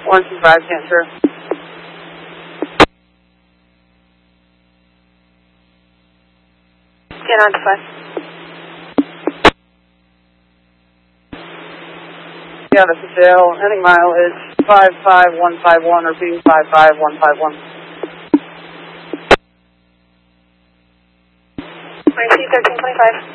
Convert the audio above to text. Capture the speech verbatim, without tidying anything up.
one two five, answer. Stand on to five. Yeah, this is Dale. Heading mile is five five one five one, repeating five five one five one. Receive thirteen twenty-five.